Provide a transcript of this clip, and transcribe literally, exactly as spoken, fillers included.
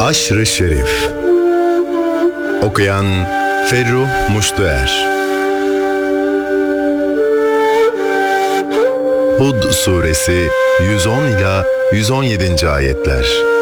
Aşr-ı Şerif. Okuyan Ferruh Muştuer. Hud Suresi yüz on ila yüz on yedinci ayetler.